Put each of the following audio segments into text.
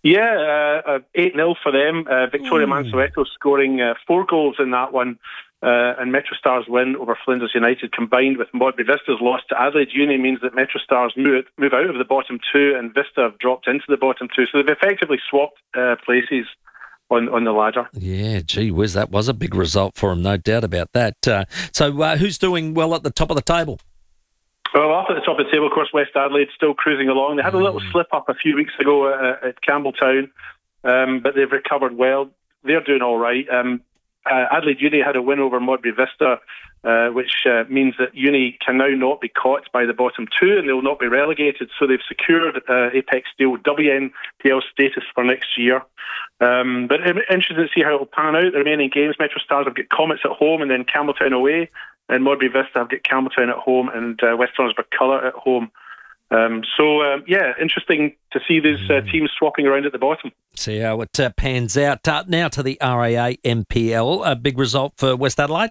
Yeah, 8-0 for them. Victoria Mansueto scoring 4 goals in that one. And Metro Stars' win over Flinders United, combined with Modbury Vista's loss to Adelaide Uni, means that Metro Stars move out of the bottom 2 and Vista have dropped into the bottom 2. So they've effectively swapped places on the ladder. Yeah, gee whiz, that was a big result for them, no doubt about that. So who's doing well at the top of the table? Well, up at the top of the table, of course, West Adelaide still cruising along. They had a little slip-up a few weeks ago at Campbelltown, but they've recovered well. They're doing all right. Adelaide Uni had a win over Modbury Vista, which means that Uni can now not be caught by the bottom 2 and they'll not be relegated. So they've secured Apex Steel WNPL status for next year. But interesting to see how it'll pan out. The remaining games, Metro Stars have got Comets at home and then Campbelltown away. And Modbury Vista have got Campbelltown at home and West Hornsby-Culloch at home. Interesting to see these teams swapping around at the bottom. See how it pans out. Now to the RAA MPL, a big result for West Adelaide?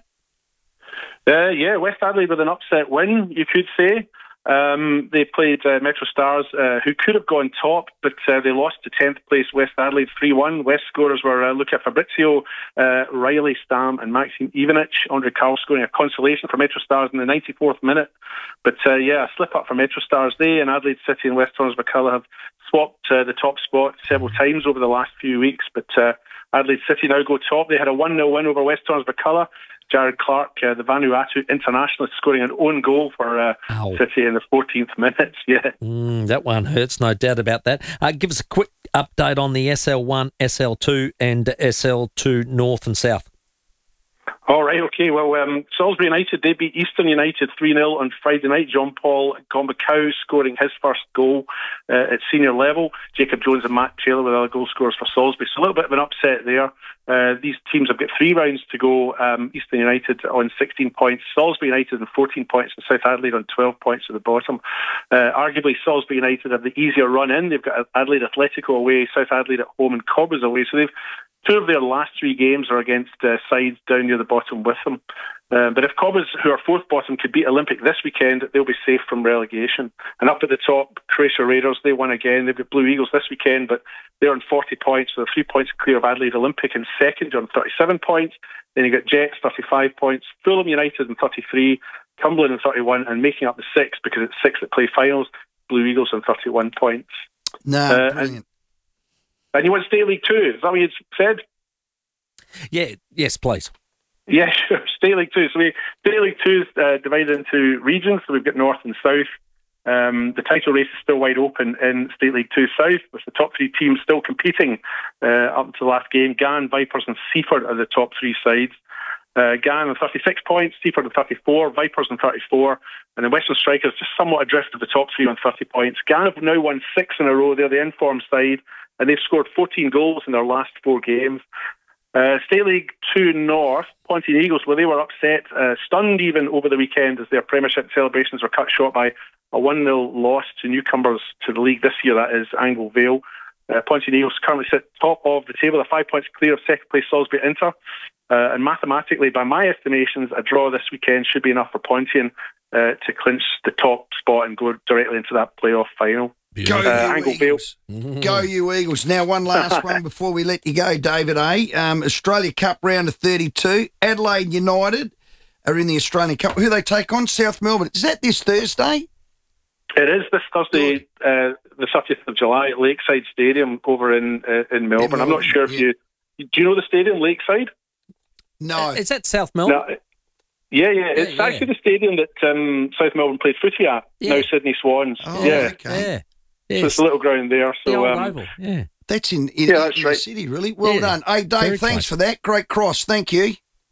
West Adelaide with an upset win, you could say. They played Metro Stars, who could have gone top, but they lost to 10th place West Adelaide 3-1. West scorers were Luca Fabrizio, Riley Stam and Maxime Ivanich. Andre Carl scoring a consolation for Metro Stars in the 94th minute. But a slip-up for Metro Stars. They and Adelaide City and West Hornsby-Culloch have swapped the top spot several times over the last few weeks, but Adelaide City now go top. They had a 1-0 win over West Hornsby-Culloch. Jared Clark, the Vanuatu internationalist, scoring an own goal for City in the 14th minute. Yeah, that one hurts, no doubt about that. Give us a quick update on the SL1, SL2 and SL2 North and South. All right, okay. Well, Salisbury United, they beat Eastern United 3-0 on Friday night. John Paul Gombakau scoring his first goal at senior level. Jacob Jones and Matt Taylor were the other goal scorers for Salisbury. So a little bit of an upset there. These teams have got 3 rounds to go. Eastern United on 16 points, Salisbury United on 14 points, and South Adelaide on 12 points at the bottom. Arguably, Salisbury United have the easier run in. They've got Adelaide Atletico away, South Adelaide at home, and Cobbles away. So they've 2 of their last 3 games are against sides down near the bottom with them. But if Cobbles, who are 4th bottom, could beat Olympic this weekend, they'll be safe from relegation. And up at the top, Croatia Raiders, they won again. They've got Blue Eagles this weekend, but they're on 40 points, so they're 3 points clear of Adelaide Olympic in second on 37 points. Then you got Jets, 35 points, Fulham United on 33, Cumberland on 31, and making up the 6, because it's 6 that play finals, Blue Eagles on 31 points. No, brilliant. And you want to stay League 2? Is that what you said? Yeah, yes, please. Yeah, sure. State League 2. So State League 2 is divided into regions. So we've got North and South. The title race is still wide open in State League 2 South, with the top 3 teams still competing up to the last game. Gan, Vipers and Seaford are the top 3 sides. Gan on 36 points, Seaford on 34, Vipers on 34, and the Western Strikers just somewhat adrift of the top 3 on 30 points. Gan have now won 6 in a row. They're the informed side, and they've scored 14 goals in their last 4 games. State League 2 North, Ponty Eagles, well, they were upset, stunned even over the weekend as their Premiership celebrations were cut short by a 1-0 loss to newcomers to the league this year, that is Angle Vale. Ponty Eagles currently sit top of the table, they're 5 points clear of second place Salisbury Inter. And mathematically, by my estimations, a draw this weekend should be enough for Pontian to clinch the top spot and go directly into that playoff final. Go you Eagles. Go you Eagles. Now, one last one before we let you go, David A. Australia Cup round of 32. Adelaide United are in the Australian Cup. Who they take on? South Melbourne. Is that this Thursday? It is this Thursday, the 30th of July at Lakeside Stadium over in Melbourne. I'm not sure if you... Do you know the stadium, Lakeside? No. Is that South Melbourne? No, yeah. It's actually the stadium that South Melbourne played footy at, now Sydney Swans. Oh, yeah. okay. Yeah. So it's a little ground there. So, the old oval. Yeah. That's in that's the right. city, really. Well done. Hey, Dave, thanks for that. Great cross. Thank you.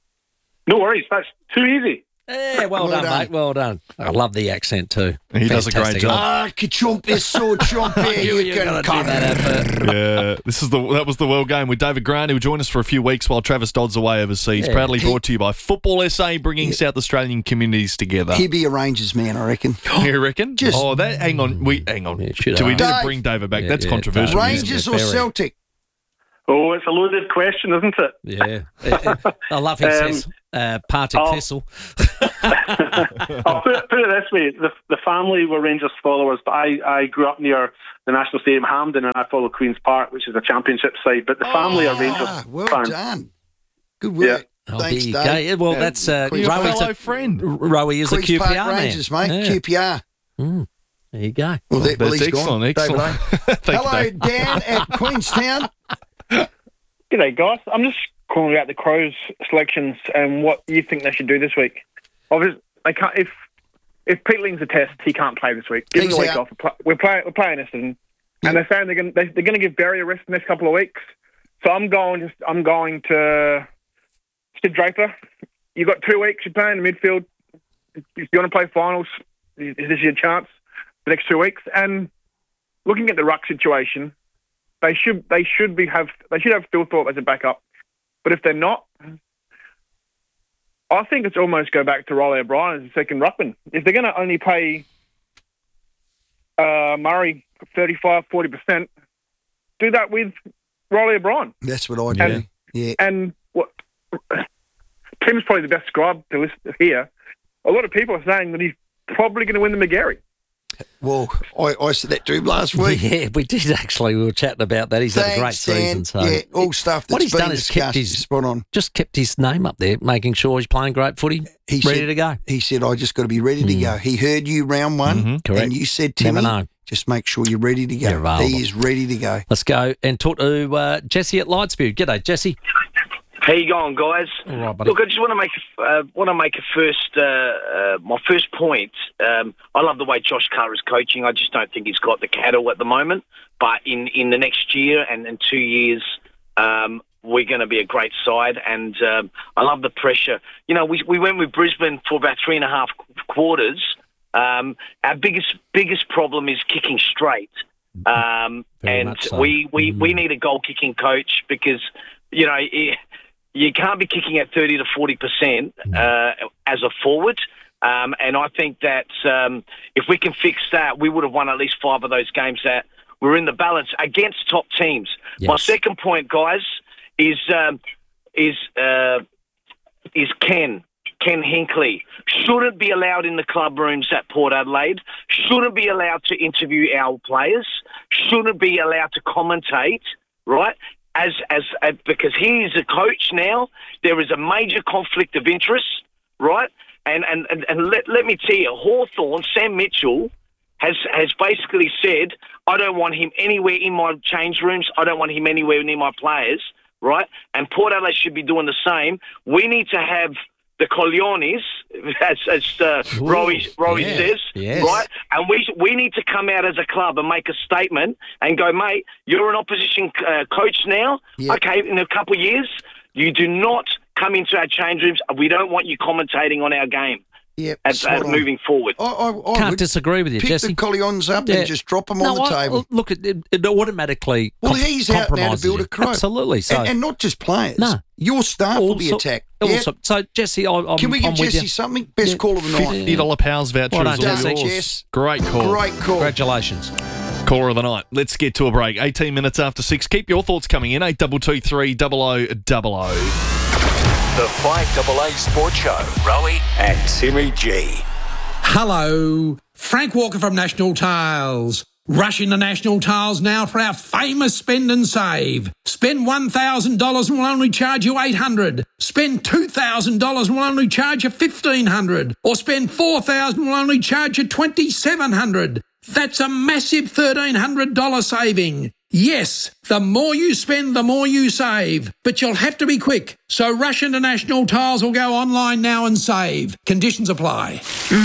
No worries. That's too easy. Yeah, well done, mate. Well done. I love the accent too. He does a great job. Ah, Kachump is so chumpy. You can cut that. Yeah, that was the World Game with David Grant, who will join us for a few weeks while Travis Dodd's away overseas. Yeah. Proudly brought to you by Football SA, bringing South Australian communities together. He'd be a Rangers man, I reckon. You reckon? Just- hang on. Yeah, should Do we need ask. to bring David back? Yeah, That's yeah, controversial. Rangers or very. Celtic? Oh, it's a loaded question, isn't it? Yeah. I love his says. Partick Thistle. I'll put it this way: the family were Rangers followers, but I grew up near the National Stadium, Hampden, and I follow Queen's Park, which is a Championship side. But the family are Rangers well fans. Done. Good work. Yeah. Thanks, there you Dave. go. Well, that's Your Rowy's fellow friend. Rowy is a Queen's QPR Park man. Rangers, mate. Yeah. QPR. There you go. Well, That's he's excellent, gone. excellent. Thank you, Hello, Dave. Dan at Queenstown. G'day, guys. I'm just calling about the Crows selections and what you think they should do this week. Obviously, they can't. If Pete Ling's a test, he can't play this week. Give him He's a week out. off. We're playing Essendon, and they're saying they're going to give Barry a rest the next couple of weeks. So I'm going to Sid Draper. You got 2 weeks. You're playing in the midfield. If you want to play finals, this is your chance. The next 2 weeks. And looking at the ruck situation, they should have Phil Thorpe as a backup. But if they're not, I think it's almost go back to Riley O'Brien as a second ruckman. If they're going to only pay Murray 35-40%, do that with Riley O'Brien. That's what I do. Yeah. And what Tim's probably the best scribe to listen to here. A lot of people are saying that he's probably going to win the McGarry. Well, I said that to him last week. Yeah, we did actually. We were chatting about that. He's had a great Thanks, Dan. season. So Yeah, all stuff that's what he's been done is kept discussed is spot on. just kept his name up there, making sure he's playing great footy, ready to go. He said, I just got to be ready to go. He heard you round one, Correct. and you said, Never Timmy, know. just make sure you're ready to go. You're available. He is ready to go. Let's go and talk to Jesse at Lightsview. G'day, Jesse. How you going, guys? All right, buddy. Look, I just want to make my first point. I love the way Josh Carr is coaching. I just don't think he's got the cattle at the moment. But in the next year and 2 years, we're going to be a great side. And I love the pressure. You know, we went with Brisbane for about 3.5 quarters. Our biggest problem is kicking straight. Very And much so. we need a goal kicking coach because, you know, you can't be kicking at 30 to 40% as a forward. And I think that if we can fix that, we would have won at least 5 of those games that were in the balance against top teams. Yes. My second point, guys, is Ken Hinkley. Shouldn't be allowed in the club rooms at Port Adelaide. Shouldn't be allowed to interview our players. Shouldn't be allowed to commentate, right? As because he is a coach now, there is a major conflict of interest, right? And let me tell you, Hawthorn, Sam Mitchell has basically said, I don't want him anywhere in my change rooms. I don't want him anywhere near my players, right? And Port Adelaide should be doing the same. We need to have the Coliones, as Rowie says, yes. right? And we need to come out as a club and make a statement and go, mate, you're an opposition coach now. Yeah. Okay, in a couple of years, you do not come into our change rooms. We don't want you commentating on our game. Yep, as moving forward. I Can't would disagree with you, pick Jesse. the Collions up Yeah. and just drop them on the table. Look, it automatically Well, he's out now to compromises build you. a crow. Absolutely. So, and not just players. No. Your staff will be also- attacked. Yeah? also- so Jesse, I'm Can we give I'm with Jesse you. something? Best call of the night. $50 Powers voucher Well is done, all Jesse. yours. Jess. Great call. Great call. Congratulations. Caller of the night. Let's get to a break. 18 minutes after 6. Keep your thoughts coming in. 8223 0000. The 5AA Sports Show. Rowie and Timmy G. Hello, Frank Walker from National Tiles. Rush into National Tiles now for our famous spend and save. Spend $1,000 and we'll only charge you $800. Spend $2,000 and we'll only charge you $1,500. Or spend $4,000 and we'll only charge you $2,700. That's a massive $1,300 saving. Yes, the more you spend, the more you save. But you'll have to be quick. So rush into National Tiles or go online now and save. Conditions apply.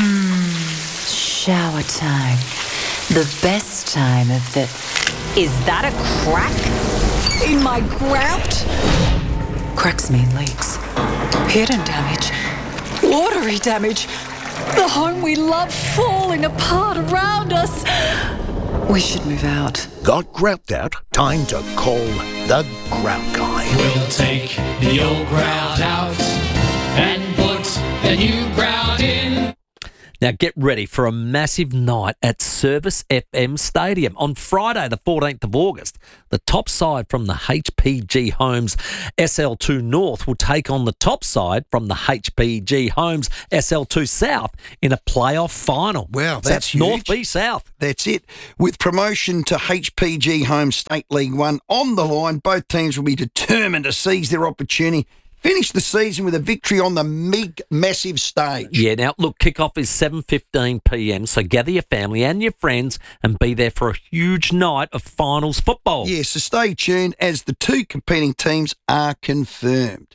Shower time. The best time of the... Is that a crack in my grout? Cracks mean leaks. Hidden damage. Watery damage. The home we love falling apart around us. We should move out. Got grout out? Time to call the Grout Guy. We'll take the old grout out and put the new grout in. Now get ready for a massive night at Service FM Stadium on Friday, the 14th of August. The top side from the HPG Homes SL2 North will take on the top side from the HPG Homes SL2 South in a playoff final. Wow, So that's huge. North v South. That's it. With promotion to HPG Home State League 1 on the line, both teams will be determined to seize their opportunity, finish the season with a victory on the massive stage. Yeah, now look, kickoff is 7:15pm, so gather your family and your friends and be there for a huge night of finals football. Yeah, so stay tuned as the two competing teams are confirmed.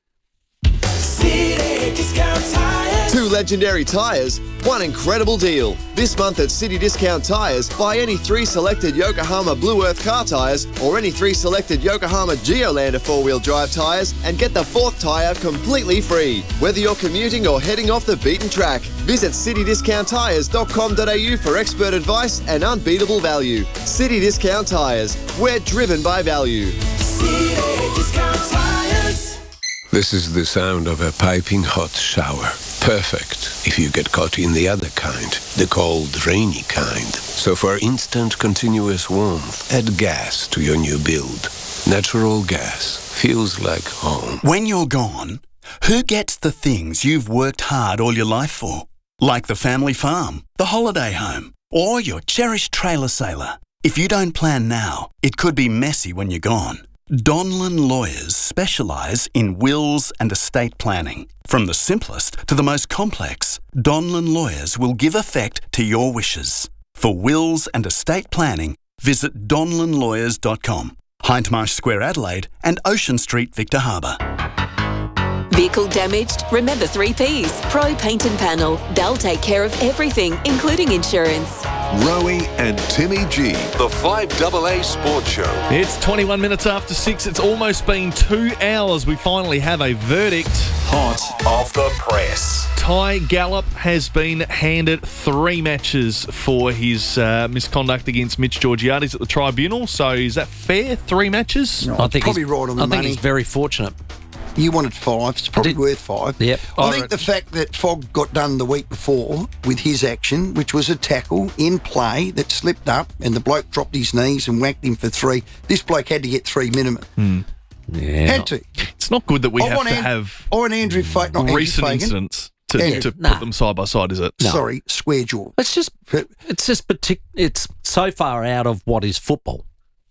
Two legendary tyres, one incredible deal. This month at City Discount Tyres, buy any 3 selected Yokohama Blue Earth car tyres or any 3 selected Yokohama Geolander 4-wheel drive tyres and get the 4th tyre completely free. Whether you're commuting or heading off the beaten track, visit citydiscounttyres.com.au for expert advice and unbeatable value. City Discount Tyres, we're driven by value. City Discount Tyres. This is the sound of a piping hot shower. Perfect if you get caught in the other kind, the cold, rainy kind. So for instant, continuous warmth, add gas to your new build. Natural gas feels like home. When you're gone, who gets the things you've worked hard all your life for? Like the family farm, the holiday home, or your cherished trailer sailor. If you don't plan now, it could be messy when you're gone. Donlan Lawyers specialise in wills and estate planning. From the simplest to the most complex, Donlan Lawyers will give effect to your wishes. For wills and estate planning, visit donlanlawyers.com, Hindmarsh Square, Adelaide, and Ocean Street, Victor Harbour. Vehicle damaged? Remember 3 Ps. Pro Paint and Panel. They'll take care of everything, including insurance. Rowie and Timmy G, the 5AA Sports Show. It's 21 minutes after 6. It's almost been 2 hours. We finally have a verdict. Hot off the press. Ty Gallup has been handed 3 matches for his misconduct against Mitch Georgiades at the tribunal. So is that fair? 3 matches? No, I think probably right on the money. I think he's very fortunate. You wanted 5. It's probably worth 5. Yep. I think the fact that Fogg got done the week before with his action, which was a tackle in play that slipped up and the bloke dropped his knees and whacked him for 3. This bloke had to get 3 minimum. Yeah. Had to. It's not good that we have to have Andrew Fagan, recent incidents to put them side by side, is it? No. Sorry, square jaw. It's just it's so far out of what is football.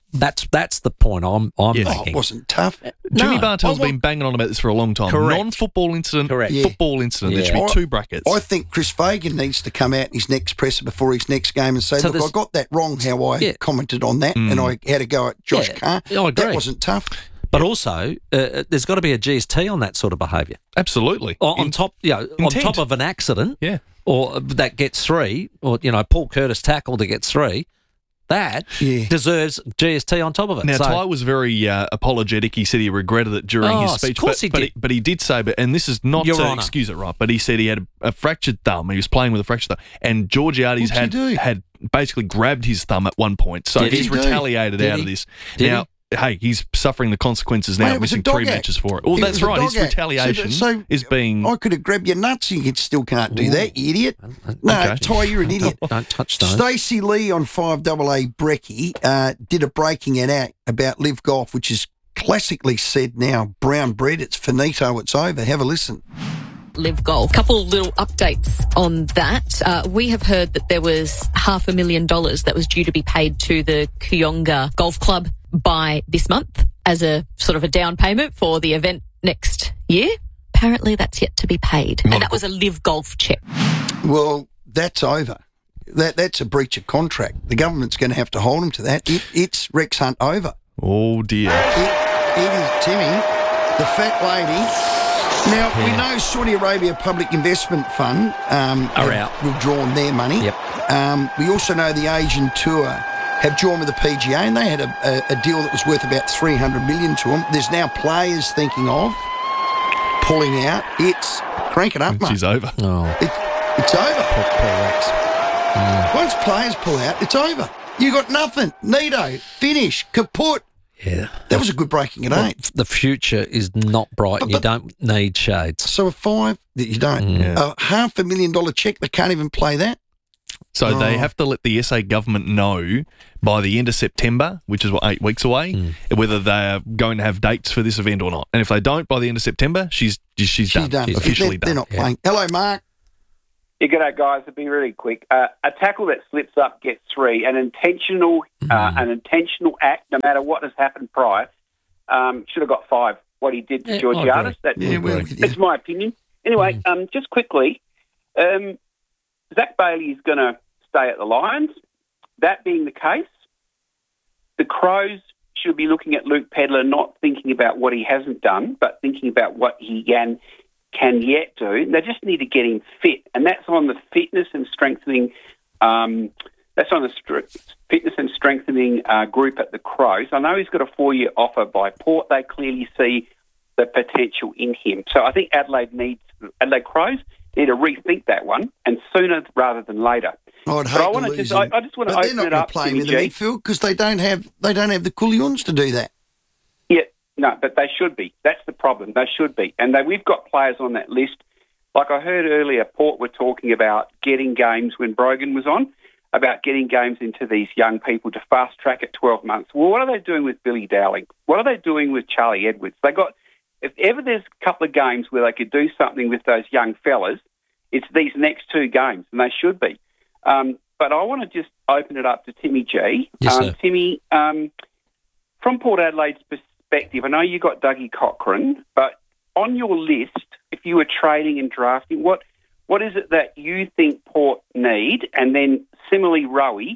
That's the point I'm making. It wasn't tough. Jimmy Bartell's been banging on about this for a long time. Correct. Non-football incident, football incident. There should be 2 brackets. I think Chris Fagan needs to come out in his next presser before his next game and say, look, I got that wrong how I commented on that and I had to go at Josh Carr. I agree. That wasn't tough. But also, there's got to be a GST on that sort of behaviour. Absolutely. On top of an accident, or that gets 3, or Paul Curtis tackle that gets 3. That deserves GST on top of it. Now, Ty was very apologetic. He said he regretted it during his speech. Of course he did. But he did say, and this is not to excuse it, right, but he said he had a fractured thumb. He was playing with a fractured thumb. And Georgiades had basically grabbed his thumb at one point. So he's retaliated out of this. Now, hey, he's suffering the consequences now, missing 3 matches for it. Well, that's right. His retaliation is being... I could have grabbed your nuts and you still can't do that, you idiot. No, Ty, you're an idiot. Don't touch those. Stacey Lee on 5AA Brekkie did a breaking it out about Live Golf, which is classically said now, brown bread, it's finito, it's over. Have a listen. Live Golf. Couple little updates on that. We have heard that there was $500,000 that was due to be paid to the Kooyonga Golf Club by this month as a sort of a down payment for the event next year. Apparently that's yet to be paid. And that was a Live Golf check. Well, that's over. That's a breach of contract. The government's going to have to hold them to that. It's Rex Hunt over. Oh, dear. It is, Timmy, the fat lady. Now, we know Saudi Arabia Public Investment Fund are out. Withdrawn their money. Yep. We also know the Asian Tour have joined with the PGA, and they had a deal that was worth about $300 million to them. There's now players thinking of pulling out. It's crank it up, mate. It's over. Oh. It's over. Poor Rex. Once players pull out, it's over. You got nothing. Nito, finish, kaput. Yeah. That was a good breaking at 8. The future is not bright, and you don't need shades. So a 5 that you don't. A $500,000 cheque, they can't even play that. So they have to let the SA government know by the end of September, which is 8 weeks away, whether they're going to have dates for this event or not. And if they don't by the end of September, she's done. She's officially done. They're not playing. Hello, Mark. Yeah, g'day, guys. It'll be really quick. A tackle that slips up gets 3. An intentional act, no matter what has happened prior, should have got 5. What he did to Georgiades, that's my opinion. Anyway, just quickly, Zach Bailey is going to stay at the Lions. That being the case, the Crows should be looking at Luke Pedlar, not thinking about what he hasn't done, but thinking about what he can yet do. They just need to get him fit, and that's on the fitness and strengthening. Fitness and strengthening group at the Crows. I know he's got a 4-year offer by Port. They clearly see the potential in him. So I think Adelaide Crows need to rethink that one, and sooner rather than later. I just want to open it up. They're not going to play him in the midfield because they don't have the Coulions to do that. Yeah, no, but they should be. That's the problem. They should be, and we've got players on that list. Like I heard earlier, Port were talking about getting games when Brogan was on, about getting games into these young people to fast track at 12 months. Well, what are they doing with Billy Dowling? What are they doing with Charlie Edwards? If ever there's a couple of games where they could do something with those young fellas, it's these next 2 games, and they should be. But I want to just open it up to Timmy G. Yes, sir. Timmy, from Port Adelaide's perspective, I know you got Dougie Cochran, but on your list, if you were trading and drafting, what is it that you think Port need? And then similarly, Rowie,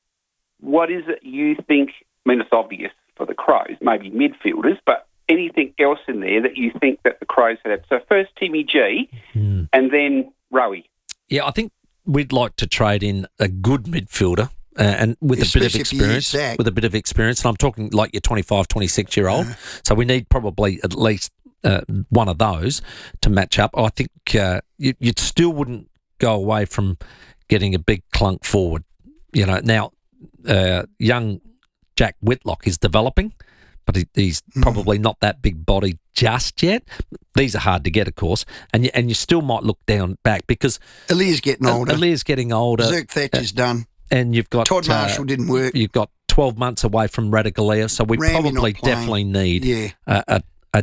what is it you think? I mean, it's obvious for the Crows, maybe midfielders, but anything else in there that you think that the Crows had? So first Timmy G, and then Rowie. Yeah, I think we'd like to trade in a good midfielder and with a bit of experience. And I'm talking like your 25, 26-year-old. So we need probably at least one of those to match up. I think you still wouldn't go away from getting a big clunk forward. Now young Jack Whitlock is developing, but he's probably not that big body just yet. These are hard to get, of course, and you still might look down back because Aliir's getting older. Zerk Thatcher's done, and you've got Todd Marshall didn't work. You've got 12 months away from Radaglia, so we probably definitely need a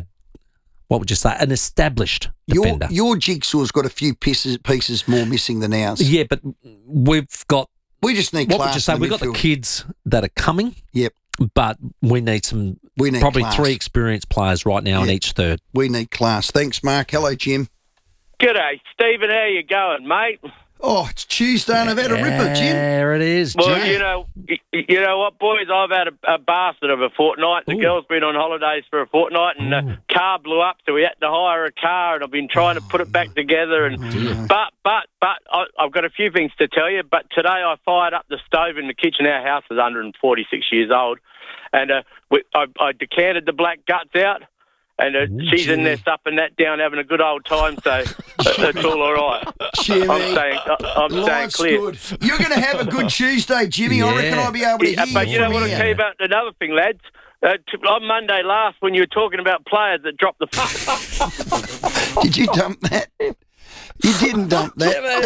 what would you say, an established defender. Your jigsaw's got a few pieces more missing than ours. Yeah, but we just need what class. Would you say? We've got the kids that are coming. Yep. But we need probably class. 3 experienced players right now in each third. We need class. Thanks, Mark. Hello, Jim. G'day, Stephen. How you going, mate? Oh, it's Tuesday and I've had a ripper, Jim. There it is, Well, Jay. you know what, boys? I've had a bastard of a fortnight. The girl's been on holidays for a fortnight, and the car blew up, so we had to hire a car, and I've been trying to put it back together. And but I've got a few things to tell you. But today I fired up the stove in the kitchen. Our house is 146 years old, and I decanted the black guts out. And she's in there supping that down, having a good old time, so that's all right. Jimmy, I'm staying clear. Good. You're going to have a good Tuesday, Jimmy. I reckon I'll be able to hear But you know what I'll here. tell you about another thing, lads? On Monday last, when you were talking about players that dropped the... Did you dump that? You didn't dump that. Jimmy.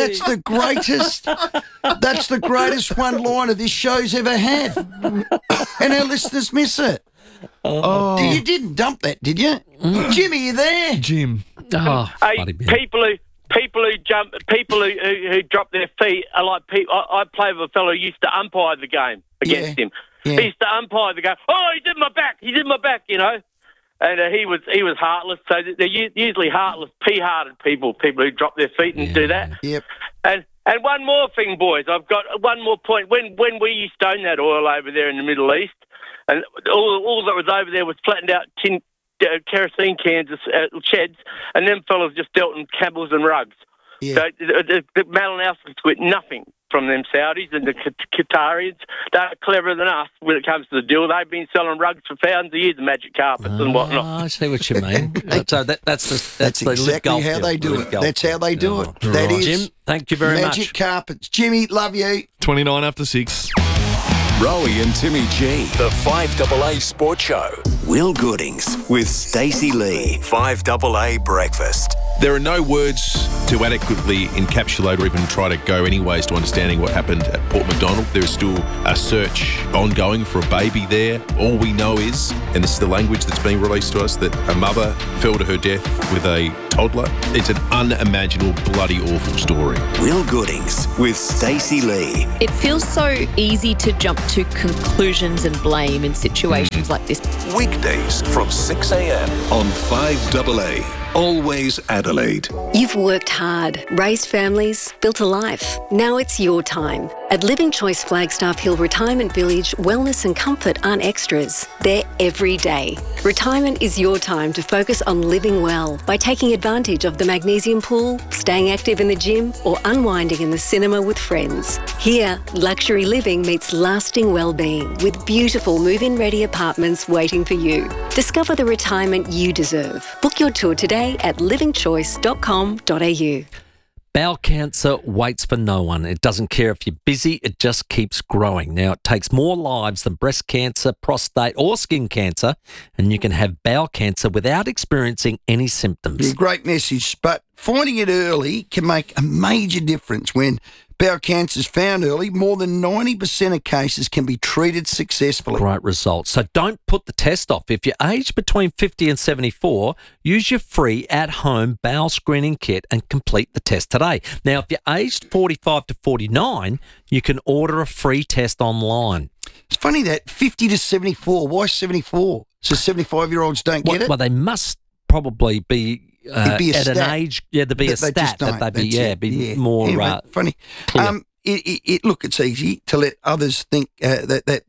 That's the greatest one-liner this show's ever had. And our listeners miss it. You didn't dump that, did you? Jimmy, you there? Jim. Hey, people who drop their feet are like people. I play with a fellow who used to umpire the game against him. Yeah. He used to umpire the game. Oh, he's in my back, you know. And he was heartless. So they're usually heartless, pea-hearted people who drop their feet and do that. Yep. And one more thing, boys. I've got one more point. When we used to own that oil over there in the Middle East, and all that was over there was flattened out tin kerosene cans, sheds, and them fellas just dealt in camels and rugs. Yeah. So the Malinowskis got nothing from them Saudis, and the Qatarians, they're cleverer than us when it comes to the deal. They've been selling rugs for thousands of years, and magic carpets and whatnot. I see what you mean. So that's exactly how they do it. That's how they do it. That is Jim, thank you very much. Magic carpets. Jimmy, love you. 29 after 6. Rowie and Timmy G. The 5AA Sports Show. Will Goodings with Stacey Lee. 5AA Breakfast. There are no words to adequately encapsulate or even try to go anyways to understanding what happened at Port Macdonald. There is still a search ongoing for a baby there. All we know is, and this is the language that's being released to us, that a mother fell to her death with a toddler. It's an unimaginable, bloody awful story. Will Goodings with Stacey Lee. It feels so easy to jump to conclusions and blame in situations like this. Weekdays from 6 a.m. on 5AA. Always Adelaide. You've worked hard, raised families, built a life. Now it's your time. At Living Choice Flagstaff Hill Retirement Village, wellness and comfort aren't extras. They're every day. Retirement is your time to focus on living well by taking advantage of the magnesium pool, staying active in the gym, or unwinding in the cinema with friends. Here, luxury living meets lasting well-being with beautiful move-in ready apartments waiting for you. Discover the retirement you deserve. Book your tour today at livingchoice.com.au. Bowel cancer waits for no one. It doesn't care if you're busy, it just keeps growing. Now, it takes more lives than breast cancer, prostate or skin cancer, and you can have bowel cancer without experiencing any symptoms. Yeah, great message, but finding it early can make a major difference. When bowel cancer is found early, more than 90% of cases can be treated successfully. Great results. So don't put the test off. If you're aged between 50 and 74, use your free at-home bowel screening kit and complete the test today. Now, if you're aged 45 to 49, you can order a free test online. It's funny that 50 to 74. Why 74? So 75-year-olds don't get it? Well, they must probably be... It'd be a at stat. an age, there'd be a stat that they'd be more anyway, funny. clear. Look, it's easy to let others think that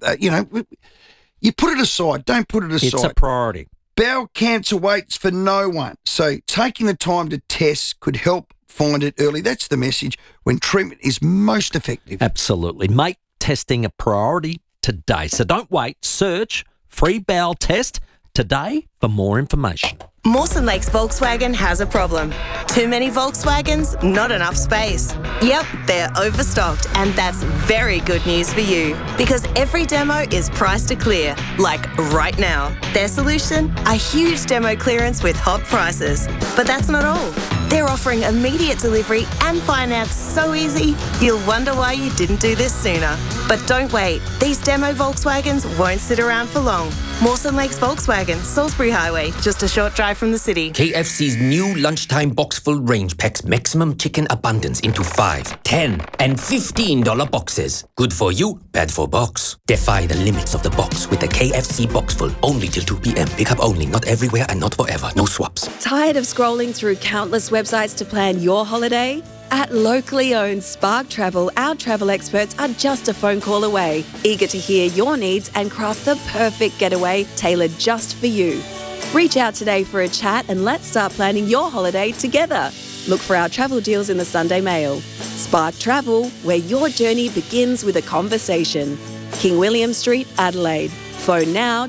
you put it aside. Don't put it aside. It's a priority. Bowel cancer waits for no one. So taking the time to test could help find it early. That's the message when treatment is most effective. Absolutely. Make testing a priority today. So don't wait. Search free bowel test today for more information. Mawson Lakes Volkswagen has a problem. Too many Volkswagens, not enough space. Yep, they're overstocked, and that's very good news for you because every demo is priced to clear, like right now. Their solution? A huge demo clearance with hot prices. But that's not all. They're offering immediate delivery and finance so easy, you'll wonder why you didn't do this sooner. But don't wait. These demo Volkswagens won't sit around for long. Mawson Lakes Volkswagen, Salisbury Highway, just a short drive from the city. KFC's new lunchtime box-full range packs maximum chicken abundance into 5, 10, and $15 boxes. Good for you, bad for box. Defy the limits of the box with the KFC box-full. Only till 2 p.m. Pickup only, not everywhere and not forever. No swaps. Tired of scrolling through countless websites to plan your holiday? At locally owned Spark Travel, our travel experts are just a phone call away, eager to hear your needs and craft the perfect getaway tailored just for you. Reach out today for a chat and let's start planning your holiday together. Look for our travel deals in the Sunday Mail. Spark Travel, where your journey begins with a conversation. King William Street, Adelaide. Phone now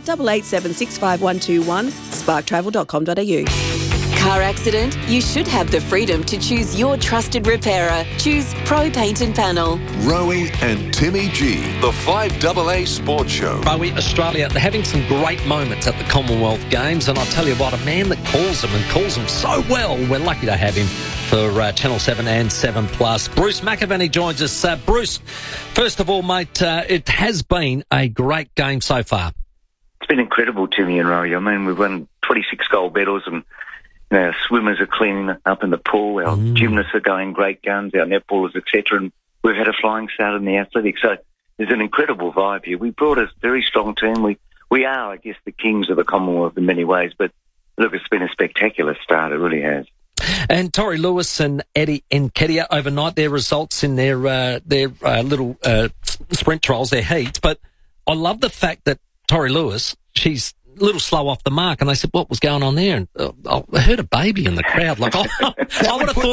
88765121, sparktravel.com.au. Car accident? You should have the freedom to choose your trusted repairer. Choose Pro Paint and Panel. Rowie and Timmy G. The 5AA Sports Show. Rowie, Australia, they're having some great moments at the Commonwealth Games, and I'll tell you what, a man that calls them and calls them so well, we're lucky to have him for Channel 7 and 7+. Bruce McAvaney joins us. Bruce, first of all, mate, it has been a great game so far. It's been incredible, Timmy and Rowie. I mean, we've won 26 gold medals and our swimmers are cleaning up in the pool. Our gymnasts are going great guns, our netballers, etc. And we've had a flying start in the athletics. So there's an incredible vibe here. We brought a very strong team. We are, I guess, the kings of the Commonwealth in many ways. But look, it's been a spectacular start. It really has. And Tori Lewis and Eddie Nketiah overnight, their results in their little sprint trials, their heats. But I love the fact that Tori Lewis, she's a little slow off the mark, and I said, "What was going on there?" And I heard a baby in the crowd. Like I would have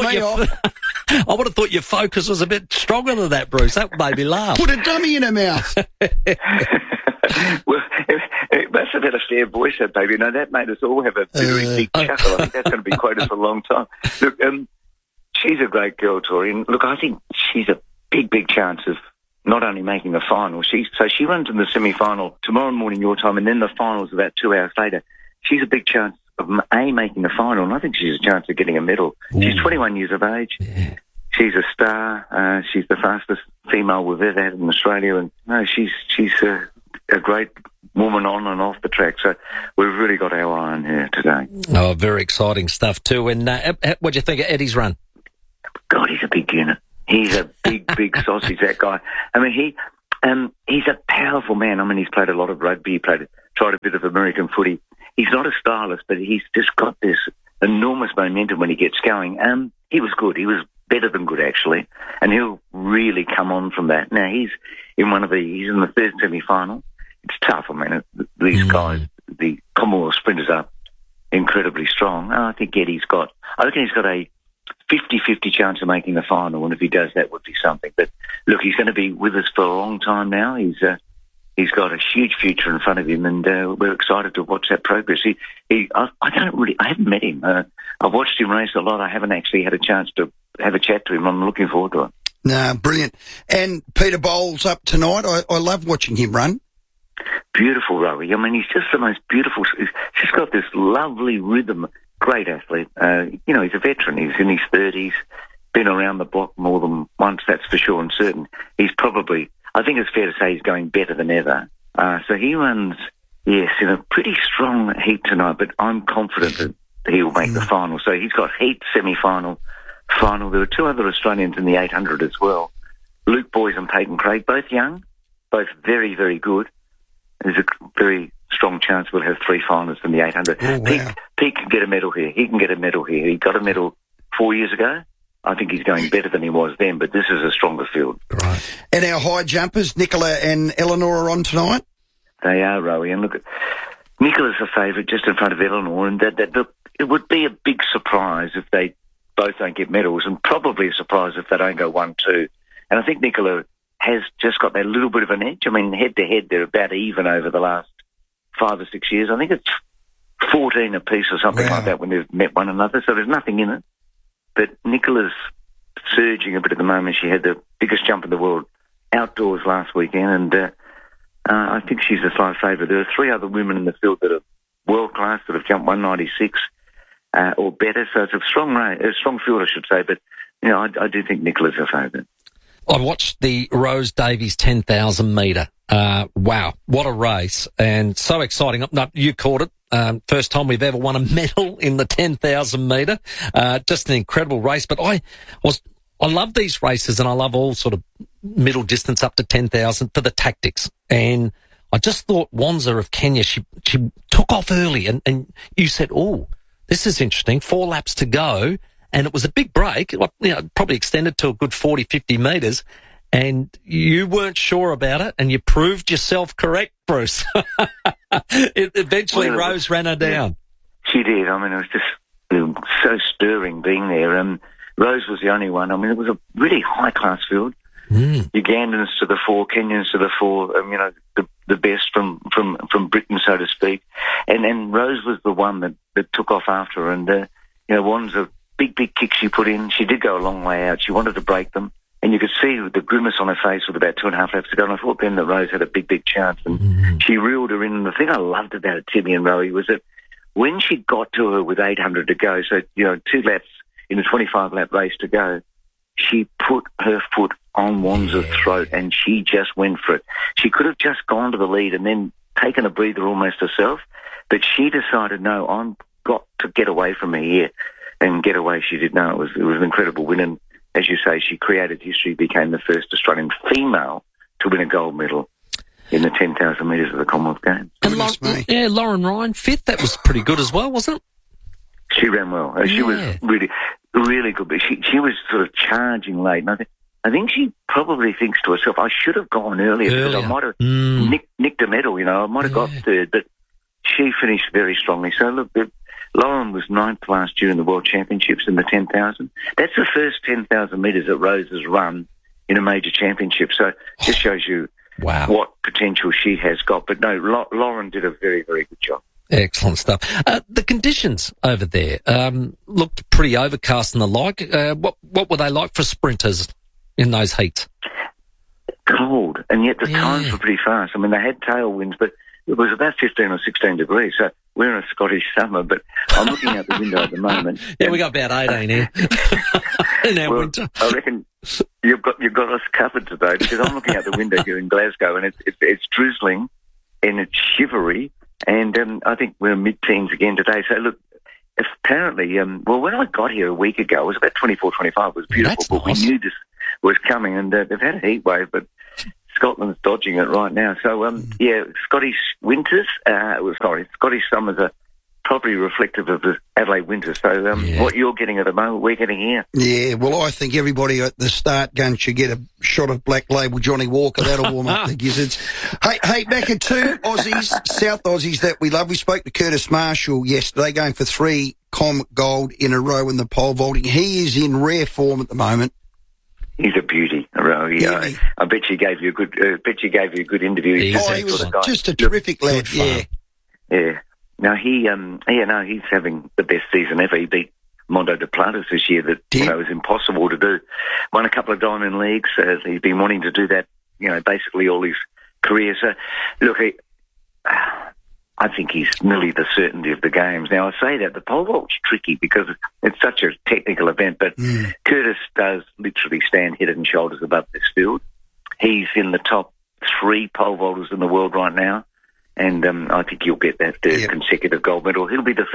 thought your focus was a bit stronger than that, Bruce. That made me laugh. Put a dummy in her mouth. Well, it must have had a fair voice, that baby. No, that made us all have a very big chuckle. I think that's going to be quoted for a long time. Look, she's a great girl, Tori, and look, I think she's a big chance of not only making the final, she runs in the semi-final tomorrow morning your time, and then the final's about 2 hours later. She's a big chance of making the final, and I think she's a chance of getting a medal. Ooh. She's 21 years of age. Yeah. She's a star. She's the fastest female we've ever had in Australia, and no, she's a great woman on and off the track. So we've really got our eye on her today. Oh, very exciting stuff too. And what do you think of Eddie's run? God, he's a big unit. He's a big sausage, that guy. I mean, he's a powerful man. I mean, he's played a lot of rugby. He tried a bit of American footy. He's not a stylist, but he's just got this enormous momentum when he gets going. He was good. He was better than good, actually, and he'll really come on from that. Now, he's in the third semi-final. It's tough. I mean, these guys, the Commonwealth sprinters are incredibly strong. I reckon he's got a 50-50 chance of making the final, and if he does, that would be something. But look, he's going to be with us for a long time now. He's got a huge future in front of him, and we're excited to watch that progress. I haven't met him. I've watched him race a lot. I haven't actually had a chance to have a chat to him. I'm looking forward to it. No, brilliant. And Peter Bowles up tonight. I love watching him run. Beautiful, Rowie. I mean, he's just the most beautiful. He's just got this lovely rhythm. Great athlete. He's a veteran. He's in his 30s, been around the block more than once, that's for sure and certain. He's probably, I think it's fair to say, he's going better than ever. So he runs, yes, in a pretty strong heat tonight, but I'm confident that he will make the final. So he's got heat, semi-final, final. There are two other Australians in the 800 as well. Luke Boys and Peyton Craig, both young, both very, very good. There's a very strong chance we'll have three finalists in the 800. Oh, wow. Pete can get a medal here. He can get a medal here. He got a medal 4 years ago. I think he's going better than he was then, but this is a stronger field. Right. And our high jumpers, Nicola and Eleanor, are on tonight? They are, Rowie. And look, Nicola's a favourite just in front of Eleanor, and it would be a big surprise if they both don't get medals, and probably a surprise if they don't go 1-2. And I think Nicola has just got that little bit of an edge. I mean, head-to-head, they're about even over the last 5 or 6 years. I think it's 14 apiece or something like that when they've met one another, so there's nothing in it. But Nicola's surging a bit at the moment. She had the biggest jump in the world outdoors last weekend, and I think she's a slight favourite. There are three other women in the field that are world-class, that have jumped 196 or better, so it's a strong field, I should say, but I do think Nicola's a favourite. I watched the Rose Davies 10,000 metre. Wow, what a race, and so exciting. No, you caught it. First time we've ever won a medal in the 10,000 metre. Just an incredible race. But I love these races, and I love all sort of middle distance up to 10,000 for the tactics. And I just thought Wanza of Kenya, she took off early, and you said, oh, this is interesting. 4 laps to go. And it was a big break, probably extended to a good 40, 50 metres, and you weren't sure about it, and you proved yourself correct, Bruce. Eventually, Rose ran her down. She did. I mean, it was just so stirring being there. Rose was the only one. I mean, it was a really high-class field. Ugandans to the 4, Kenyans to the 4, the best from Britain, so to speak. And Rose was the one that took off after her, and, Wanza, big kicks she put in. She did go a long way out. She wanted to break them. And you could see the grimace on her face with about 2.5 laps to go. And I thought then that Rose had a big chance. And she reeled her in. And the thing I loved about it, Timmy and Rowie, was that when she got to her with 800 to go, so, 2 laps in a 25-lap race to go, she put her foot on Wanza's throat and she just went for it. She could have just gone to the lead and then taken a breather almost herself. But she decided, no, I've got to get away from her here. And get away, she did know. It was an incredible win. And as you say, she created history, became the first Australian female to win a gold medal in the 10,000 metres of the Commonwealth Games. And Lauren Ryan, 5th. That was pretty good as well, wasn't it? She ran well. She was really, really good. But she was sort of charging late. And I think she probably thinks to herself, I should have gone earlier. Because I might have nicked a medal, I might have got 3rd. But she finished very strongly. So, look, Lauren was 9th last year in the World Championships in the 10,000. That's the first 10,000 metres that Rose has run in a major championship. So just shows you what potential she has got. But no, Lauren did a very, very good job. Excellent stuff. The conditions over there looked pretty overcast and the like. What were they like for sprinters in those heats? cold, and yet the times were pretty fast. I mean, they had tailwinds, but it was about 15 or 16 degrees, so we're in a Scottish summer, but I'm looking out the window at the moment. Yeah, we got about 18 here in our winter. I reckon you've got us covered today, because I'm looking out the window here in Glasgow, and it's drizzling and it's shivery, and I think we're mid-teens again today. So look, apparently, well, when I got here a week ago, it was about 24, 25. It was beautiful, That's but nice. we knew this was coming, and they've had a heat wave, but Scotland's dodging it right now. So, Scottish winters, Scottish summers are probably reflective of the Adelaide winters. So, what you're getting at the moment, we're getting here. Yeah, well, I think everybody at the start gun should get a shot of Black Label Johnny Walker. That'll warm up the gizzards. Hey, back at 2 Aussies, South Aussies that we love. We spoke to Curtis Marshall yesterday, going for 3 Com Gold in a row in the pole vaulting. He is in rare form at the moment. He's a beauty. I bet you gave you a good. Interview. He was just a terrific lad. Yeah. No, he's having the best season ever. He beat Mondo de Platas this year. That was impossible to do. Won a couple of Diamond Leagues. He's been wanting to do that. Basically all his career. So, look, I think he's nearly the certainty of the games. Now, I say that the pole vault's tricky because it's such a technical event, but Curtis does literally stand head and shoulders above this field. He's in the top 3 pole vaulters in the world right now, and I think he'll get that third consecutive gold medal. He'll be the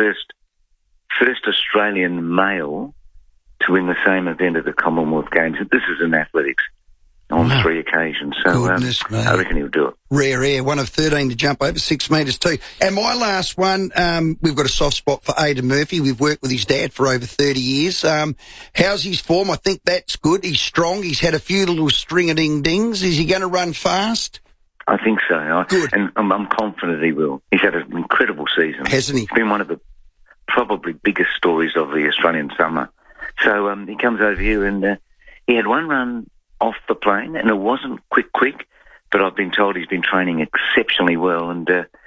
first Australian male to win the same event at the Commonwealth Games. This is in athletics. On 3 occasions. So I reckon he'll do it. Rare air, one of 13 to jump over 6 metres too. And my last one, we've got a soft spot for Aidan Murphy. We've worked with his dad for over 30 years. How's his form? I think that's good. He's strong. He's had a few little string-a-ding-dings. Is he going to run fast? I think so. Good. And I'm confident he will. He's had an incredible season. Hasn't he? It's been one of the probably biggest stories of the Australian summer. So he comes over here and he had one run off the plane, and it wasn't quick, but I've been told he's been training exceptionally well, and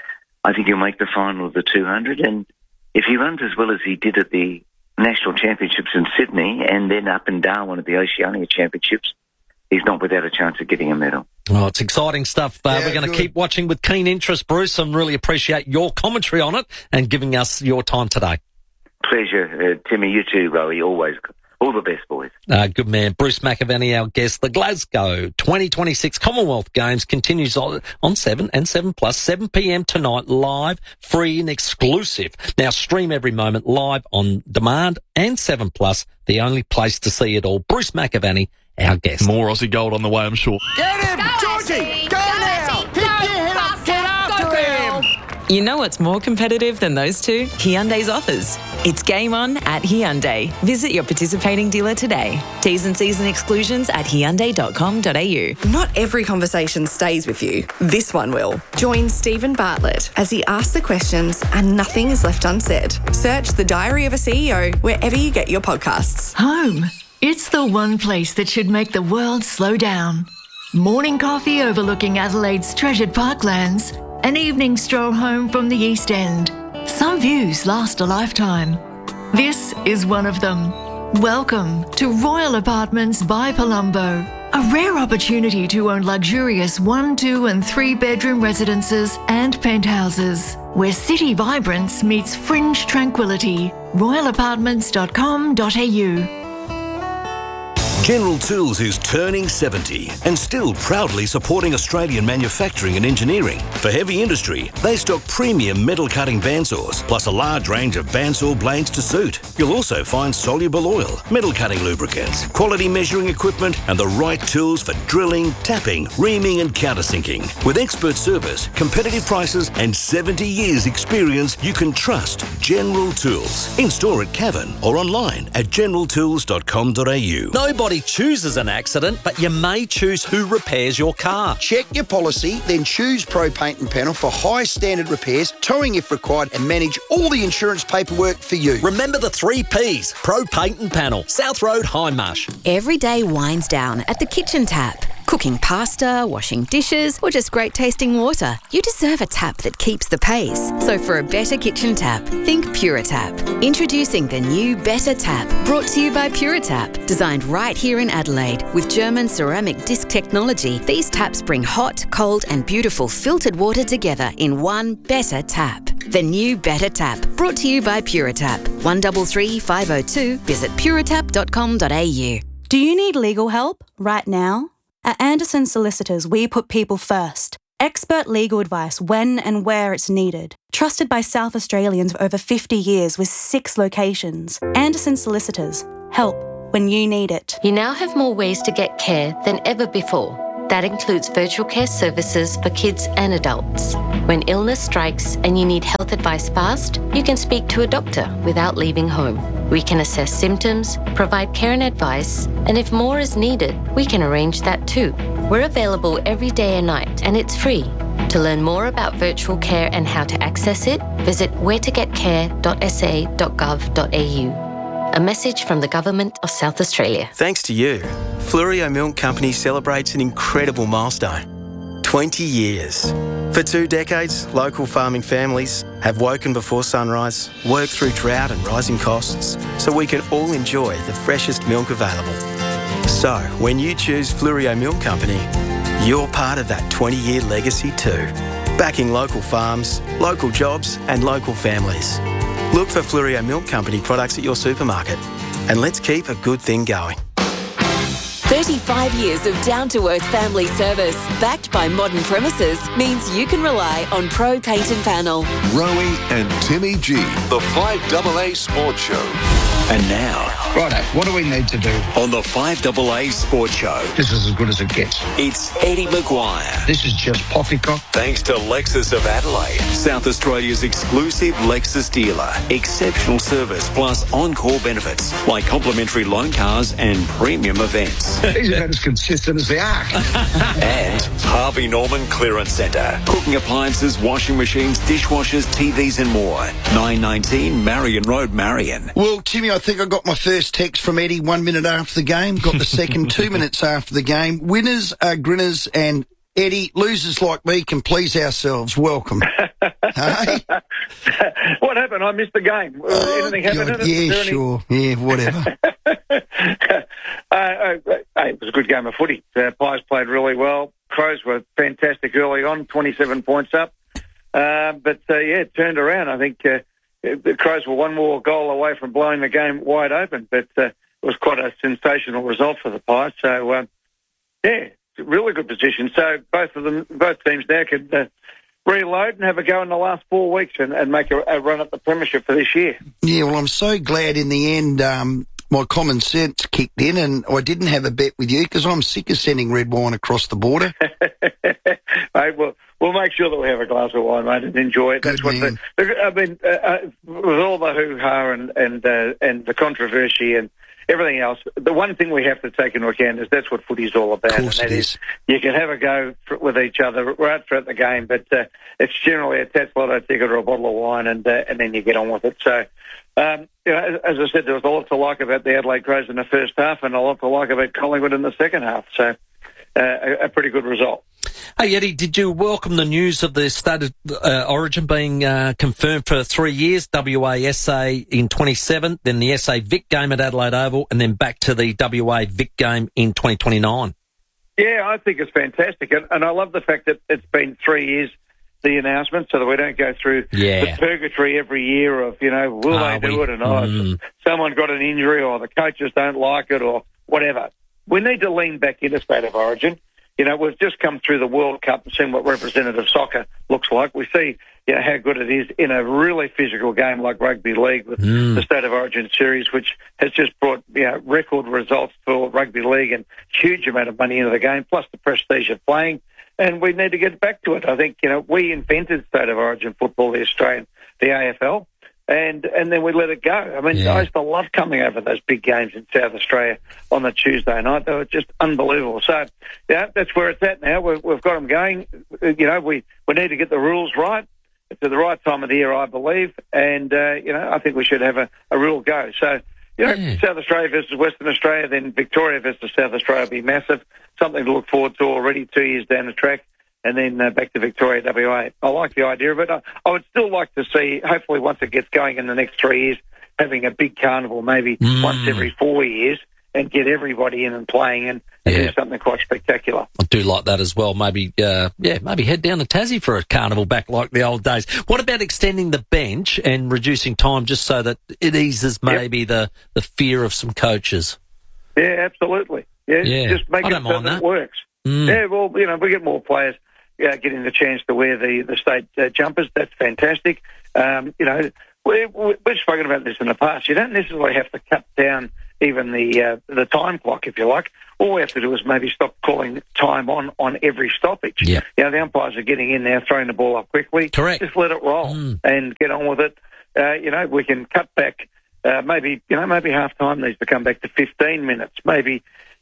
I think he'll make the final of the 200, and if he runs as well as he did at the National Championships in Sydney and then up in Darwin at the Oceania Championships, he's not without a chance of getting a medal. Oh, it's exciting stuff. We're going to keep watching with keen interest, Bruce, and really appreciate your commentary on it and giving us your time today. Pleasure, Timmy. You too, Rowie. Always. All the best, boys. Good man. Bruce McAvaney, our guest. The Glasgow 2026 Commonwealth Games continues on 7 and 7+, 7 p.m. tonight, live, free and exclusive. Now stream every moment live on demand, and 7+, the only place to see it all. Bruce McAvaney, our guest. More Aussie gold on the way, I'm sure. Get him! Georgie! Go now! Pick your head up! Get after him! You know what's more competitive than those two? Hyundai's offers. It's game on at Hyundai. Visit your participating dealer today. T's and C's and exclusions at Hyundai.com.au. Not every conversation stays with you. This one will. Join Stephen Bartlett as he asks the questions and nothing is left unsaid. Search The Diary of a CEO wherever you get your podcasts. Home. It's the one place that should make the world slow down. Morning coffee overlooking Adelaide's treasured parklands. An evening stroll home from the East End. Some views last a lifetime. This is one of them. Welcome to Royal Apartments by Palumbo. A rare opportunity to own luxurious 1, 2 and 3 bedroom residences and penthouses, where city vibrance meets fringe tranquility. royalapartments.com.au. General Tools is turning 70 and still proudly supporting Australian manufacturing and engineering. For heavy industry, they stock premium metal cutting bandsaws, plus a large range of bandsaw blades to suit. You'll also find soluble oil, metal cutting lubricants, quality measuring equipment, and the right tools for drilling, tapping, reaming, and countersinking. With expert service, competitive prices, and 70 years experience, you can trust General Tools. In store at Cavan or online at generaltools.com.au. Nobody chooses an accident, but you may choose who repairs your car. Check your policy, then choose Pro Paint and Panel for high standard repairs, towing if required, and manage all the insurance paperwork for you. Remember the 3 Ps. Pro Paint and Panel, South Road, Hindmarsh. Every day winds down at the kitchen tap. Cooking pasta, washing dishes, or just great tasting water. You deserve a tap that keeps the pace. So for a better kitchen tap, think PuraTap. Introducing the new Better Tap, brought to you by PuraTap. Designed right here in Adelaide with German ceramic disc technology, these taps bring hot, cold and beautiful filtered water together in one Better Tap. The new Better Tap, brought to you by PuraTap. 133 502. Visit puratap.com.au. Do you need legal help right now? At Anderson Solicitors, we put people first. Expert legal advice when and where it's needed. Trusted by South Australians for over 50 years with 6 locations. Anderson Solicitors. Help when you need it. You now have more ways to get care than ever before. That includes virtual care services for kids and adults. When illness strikes and you need health advice fast, you can speak to a doctor without leaving home. We can assess symptoms, provide care and advice, and if more is needed, we can arrange that too. We're available every day and night, and it's free. To learn more about virtual care and how to access it, visit wheretogetcare.sa.gov.au. A message from the Government of South Australia. Thanks to you, Fluorio Milk Company celebrates an incredible milestone. 20 years. For 2 decades, local farming families have woken before sunrise, worked through drought and rising costs, so we can all enjoy the freshest milk available. So, when you choose Fluorio Milk Company, you're part of that 20-year legacy too. Backing local farms, local jobs and local families. Look for Fluorio Milk Company products at your supermarket, and let's keep a good thing going. 35 years of down-to-earth family service, backed by modern premises, means you can rely on Pro Paint and Panel. Rowie and Timmy G, the 5AA Sports Show. And now, righto, what do we need to do? On the 5AA Sports Show. This is as good as it gets. It's Eddie Maguire. This is just poppycock. Thanks to Lexus of Adelaide, South Australia's exclusive Lexus dealer. Exceptional service plus on-call benefits like complimentary loan cars and premium events. He's about as consistent as the Ark. And Harvey Norman Clearance Centre. Cooking appliances, washing machines, dishwashers, TVs and more. 919 Marion Road, Marion. Well, Timmy, I think I got my first text from Eddie 1 minute after the game. Got the second 2 minutes after the game. Winners are grinners, and Eddie, losers like me can please ourselves. Welcome. Hey? What happened? I missed the game. Anything happened? Yeah, sure. Yeah, whatever. It was a good game of footy. Pies played really well. Crows were fantastic early on, 27 points up. It turned around. I think the Crows were one more goal away from blowing the game wide open, but it was quite a sensational result for the Pies. So, really good position. So both teams now could reload and have a go in the last 4 weeks and make a run at the premiership for this year. Yeah, well, I'm so glad in the end my common sense kicked in and I didn't have a bet with you because I'm sick of sending red wine across the border. Mate, we'll make sure that we have a glass of wine, mate, and enjoy it. Good, that's with all the hoo-ha and the controversy and everything else, the one thing we have to take into account is that's what footy's all about, and that is you can have a go with each other right throughout the game, but it's generally a Tats Lotto ticket or a bottle of wine, and then you get on with it. So, as I said, there was a lot to like about the Adelaide Crows in the first half, and a lot to like about Collingwood in the second half. So, a pretty good result. Hey, Eddie, did you welcome the news of the state of origin being confirmed for 3 years, WA-SA in 27, then the SA Vic game at Adelaide Oval, and then back to the WA Vic game in 2029? Yeah, I think it's fantastic. And I love the fact that it's been 3 years, the announcement, so that we don't go through the purgatory every year of, will they do it? And someone got an injury or the coaches don't like it or whatever. We need to lean back into state of origin. We've just come through the World Cup and seen what representative soccer looks like. We see, how good it is in a really physical game like rugby league with the State of Origin series, which has just brought, record results for rugby league and huge amount of money into the game, plus the prestige of playing. And we need to get back to it. I think, we invented State of Origin football, the Australian, the AFL. And then we let it go. I mean, I used to love coming over those big games in South Australia on the Tuesday night. They were just unbelievable. So, that's where it's at now. We've got them going. We need to get the rules right. It's at the right time of the year, I believe. And, I think we should have a real go. So, South Australia versus Western Australia, then Victoria versus South Australia will be massive. Something to look forward to already 2 years down the track. And then back to Victoria, WA. I like the idea of it. I would still like to see, hopefully once it gets going in the next 3 years, having a big carnival maybe once every 4 years and get everybody in and playing and do something quite spectacular. I do like that as well. Maybe, maybe head down to Tassie for a carnival back like the old days. What about extending the bench and reducing time just so that it eases maybe the fear of some coaches? Yeah, absolutely. Yeah. Just make it so that it works. Yeah, well, we get more players getting the chance to wear the state jumpers. That's fantastic. We've spoken about this in the past. You don't necessarily have to cut down even the time clock, if you like. All we have to do is maybe stop calling time on every stoppage. Yeah. The umpires are getting in now, throwing the ball up quickly. Correct. Just let it roll and get on with it. We can cut back. Maybe half time needs to come back to 15 minutes. Maybe.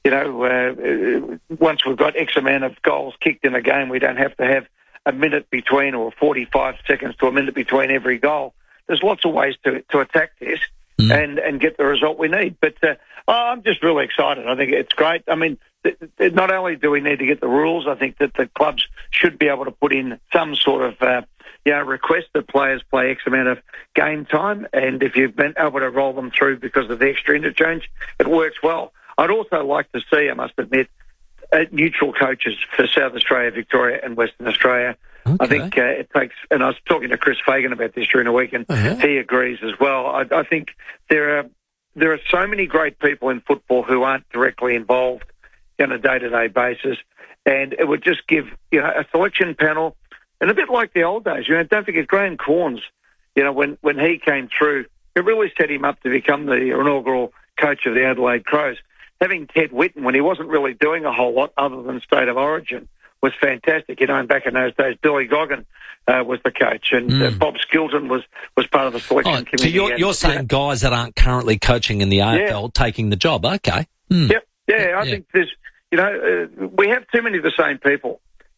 Once we've got X amount of goals kicked in a game, we don't have to have a minute between or 45 seconds to a minute between every goal. There's lots of ways to attack this and get the result we need. But I'm just really excited. I think it's great. I mean, not only do we need to get the rules, I think that the clubs should be able to put in some sort of request that players play X amount of game time. And if you've been able to roll them through because of the extra interchange, it works well. I'd also like to see, I must admit, neutral coaches for South Australia, Victoria and Western Australia. Okay. I think it takes, and I was talking to Chris Fagan about this during the week, and he agrees as well. I think there are so many great people in football who aren't directly involved on a day-to-day basis, and it would just give a selection panel, and a bit like the old days. Don't forget Graham Corns. When he came through, it really set him up to become the inaugural coach of the Adelaide Crows. Having Ted Whitten, when he wasn't really doing a whole lot other than State of Origin, was fantastic. And back in those days, Billy Goggin was the coach, and Bob Skilton was part of the selection committee. So you're saying guys that aren't currently coaching in the AFL taking the job? Okay. Yep. Yeah, I think there's, we have too many of the same people.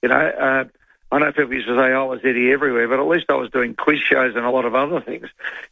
I know people used to say, I was Eddie everywhere, but at least I was doing quiz shows and a lot of other things.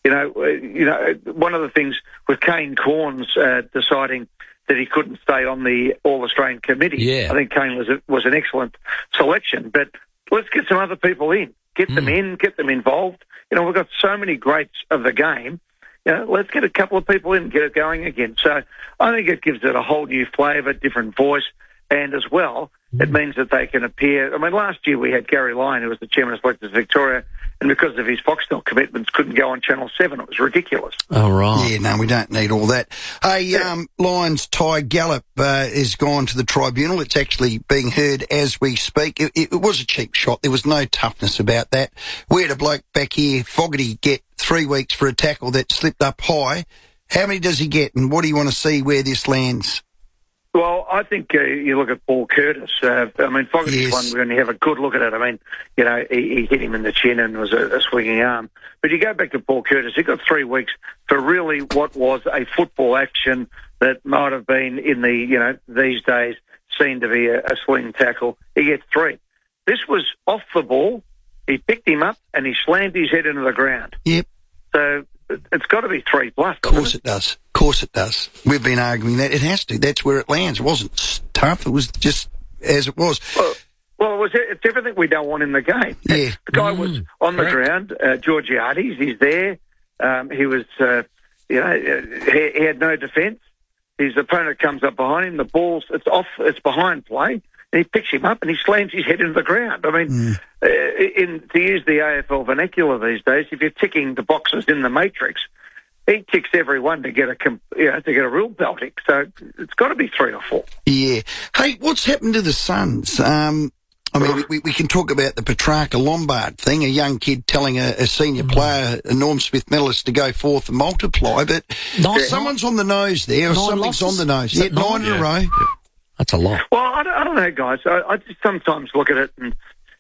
One of the things with Kane Corns deciding that he couldn't stay on the All-Australian committee. I think Kane was an excellent selection, but let's get some other people in. Get them in, get them involved. We've got so many greats of the game. Let's get a couple of people in and get it going again. So I think it gives it a whole new flavour, different voice, and as well, it means that they can appear. I mean, last year we had Gary Lyon, who was the chairman of Selectors Victoria, and because of his Foxtel commitments, couldn't go on Channel 7. It was ridiculous. Oh, right. Yeah, no, we don't need all that. Hey, Lions Ty Gallop is gone to the tribunal. It's actually being heard as we speak. It was a cheap shot. There was no toughness about that. We had a bloke back here, Fogarty, get 3 weeks for a tackle that slipped up high. How many does he get, and what do you want to see where this lands? Well, I think you look at Paul Curtis. Fogarty's one when you have a good look at it. I mean, he hit him in the chin and was a swinging arm. But you go back to Paul Curtis, he got 3 weeks for really what was a football action that might have been in the, these days seen to be a swing tackle. He gets 3. This was off the ball. He picked him up and he slammed his head into the ground. Yep. So it's got to be 3+. Of course it does. Of course it does. We've been arguing that. It has to. That's where it lands. It wasn't tough. It was just as it was. Well, it's everything we don't want in the game. Yeah. The guy was on the ground. Georgiades, he's there. He was, he had no defence. His opponent comes up behind him. The ball's, it's behind play. And he picks him up and he slams his head into the ground. I mean, to use the AFL vernacular these days, if you're ticking the boxes in the matrix, he ticks every one to get a real belting. So it's got to be 3 or 4. Yeah. Hey, what's happened to the Suns? We can talk about the Petrarca Lombard thing, a young kid telling a senior player, a Norm Smith medalist, to go forth and multiply, but someone's on the nose there, or something's on the nose. Yeah, 9 in a row. Yeah. That's a lot. Well, I don't know, guys. I just sometimes look at it and,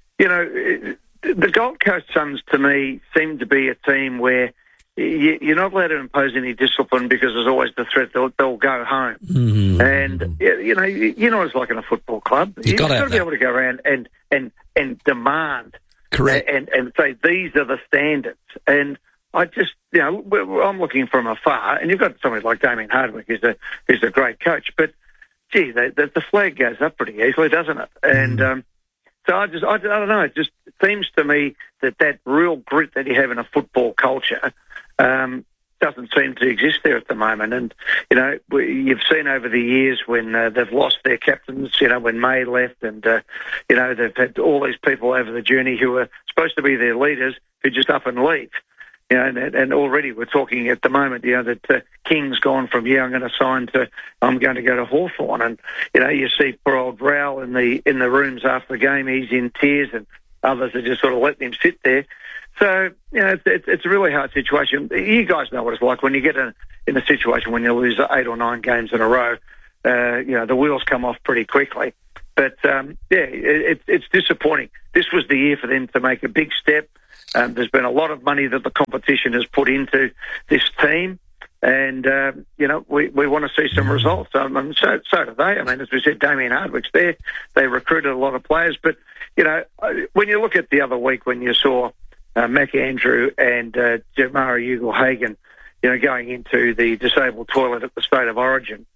the Gold Coast Suns, to me, seem to be a team where you're not allowed to impose any discipline because there's always the threat they'll go home. Mm-hmm. And, you know what it's like in a football club. You've got to be able to go around and demand. Correct. And say, these are the standards. And I just, I'm looking from afar, and you've got somebody like Damien Hardwick, who's a great coach, but gee, the flag goes up pretty easily, doesn't it? And so I don't know. It just seems to me that real grit that you have in a football culture doesn't seem to exist there at the moment. And you've seen over the years when they've lost their captains. When May left, and they've had all these people over the journey who are supposed to be their leaders who just up and leave. And already we're talking at the moment, that King's gone from I'm going to go to Hawthorn, and you see poor old Rowell in the rooms after the game, he's in tears, and others are just sort of letting him sit there. So it's a really hard situation. You guys know what it's like when you get in a situation when you lose 8 or 9 games in a row. The wheels come off pretty quickly. But it's disappointing. This was the year for them to make a big step. There's been a lot of money that the competition has put into this team, and we want to see some results. So do they. I mean, as we said, Damien Hardwick's there. They recruited a lot of players, but when you look at the other week when you saw Mac Andrew and Jamarra Ugle-Hagan, going into the disabled toilet at the State of Origin,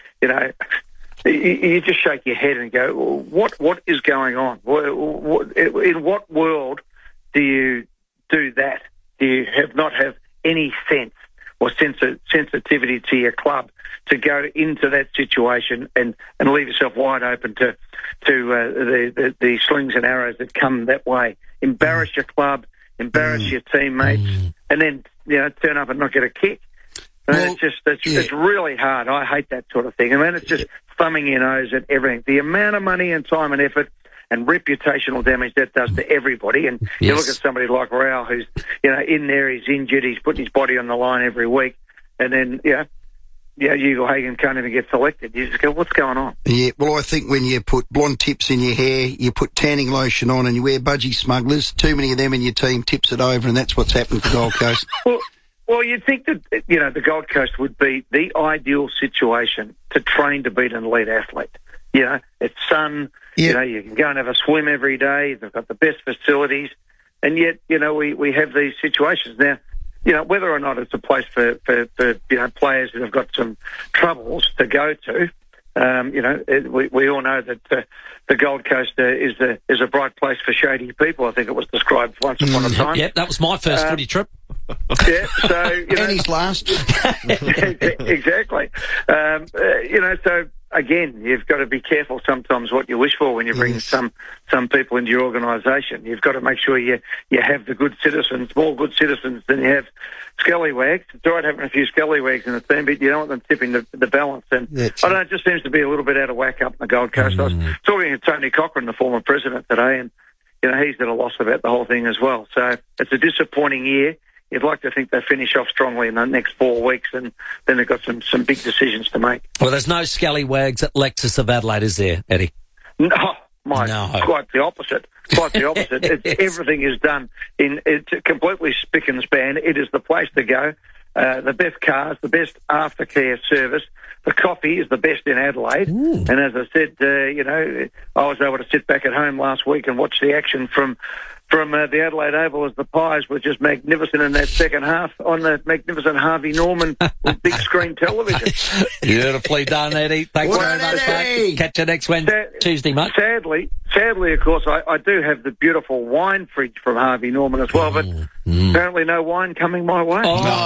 you just shake your head and go, what is going on? In what world do you do that? Do you not have any sense or sensitivity to your club to go into that situation and leave yourself wide open to the slings and arrows that come that way? Embarrass your club, embarrass your teammates, and then turn up and not get a kick. It's really hard. I hate that sort of thing. I mean, it's just thumbing your nose at everything. The amount of money and time and effort and reputational damage that does to everybody. And you look at somebody like Rowell, who's in there, he's injured, he's putting his body on the line every week, and then Ugle-Hagan can't even get selected. You just go, what's going on? Yeah, well, I think when you put blonde tips in your hair, you put tanning lotion on, and you wear budgie smugglers, too many of them in your team tips it over, and that's what's happened to Gold Coast. Well, you'd think that the Gold Coast would be the ideal situation to train to beat an elite athlete. It's sun. Yep. You can go and have a swim every day. They've got the best facilities, and yet we have these situations now. Whether or not it's a place for players that have got some troubles to go to. We all know that the Gold Coast is a bright place for shady people. I think it was described once upon a time. Yep, that was my first footy trip. Yeah, so and his last. Exactly. So again, you've got to be careful sometimes what you wish for when you bring some people into your organisation. You've got to make sure you have the good citizens, more good citizens than you have scallywags. It's all right having a few scallywags in the team, but you don't want them tipping the balance. And I don't know, it just seems to be a little bit out of whack up in the Gold Coast. I was talking to Tony Cochrane, the former president, today, and he's at a loss about the whole thing as well. So it's a disappointing year. You'd like to think they finish off strongly in the next 4 weeks, and then they've got some big decisions to make. Well, there's no scallywags at Lexus of Adelaide, is there, Eddie? No, quite the opposite. Quite the opposite. Everything is done it's completely spick and span. It is the place to go. The best cars, the best aftercare service. The coffee is the best in Adelaide. And as I said, I was able to sit back at home last week and watch the action from the Adelaide Oval as the Pies were just magnificent in that second half on the magnificent Harvey Norman big screen television. Beautifully done, Eddie. Thanks very much, mate. Catch you next Tuesday, mate. Sadly, of course, I do have the beautiful wine fridge from Harvey Norman as well, but apparently no wine coming my way.